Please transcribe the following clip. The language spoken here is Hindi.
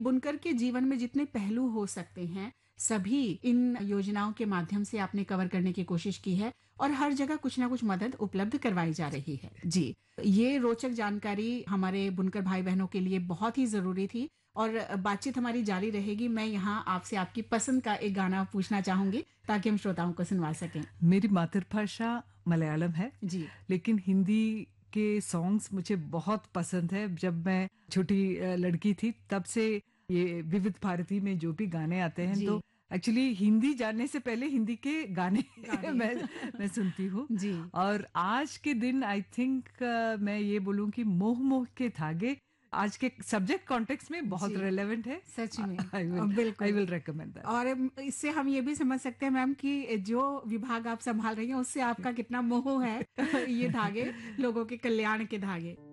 बुनकर के जीवन में जितने पहलू हो सकते हैं, सभी इन योजनाओं के माध्यम से आपने कवर करने की कोशिश की है और हर जगह कुछ ना कुछ मदद उपलब्ध करवाई जा रही है। जी, ये रोचक जानकारी हमारे बुनकर भाई बहनों के लिए बहुत ही ज़रूरी थी और बातचीत हमारी जारी रहेगी। मैं यहाँ आपसे आपकी पसंद का एक गाना पूछना चाहूँगी ताकि हम श्रोताओं को सुनवा सकें। मेरी मातृभाषा मलयालम है, जी, लेकिन हिंदी के सॉन्ग्स मुझे बहुत पसंद है। जब मैं छोटी लड़की थी तब से ये विविध भारती में जो भी गाने आते हैं, जी, तो एक्चुअली हिंदी जानने से पहले हिंदी के गाने गाने। मैं सुनती हूँ। जी, और आज के दिन आई थिंक मैं ये बोलूँ कि मोह मोह के धागे आज के सब्जेक्ट कॉन्टेक्स्ट में बहुत जी, रेलेवेंट है। सच में। आई बिल्कुल। Will recommend that. और इससे हम ये भी समझ सकते हैं मैम कि जो विभाग आप संभाल रही हैं उससे आपका कितना मोह है ये धागे, लोगों के कल्याण के धागे।